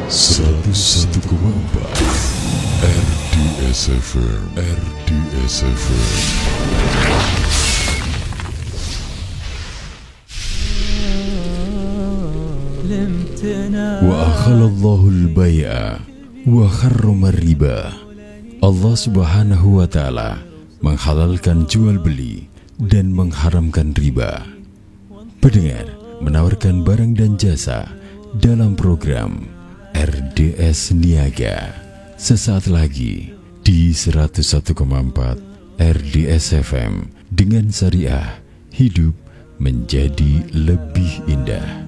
101,4 RDS FM. Wa akhalallahu al-bai'a wa harrama riba. Allah Subhanahu wa ta'ala menghalalkan jual beli dan mengharamkan riba. Pendengar menawarkan barang dan jasa dalam program RDS Niaga sesaat lagi di 101,4 RDS FM dengan syariah hidup menjadi lebih indah.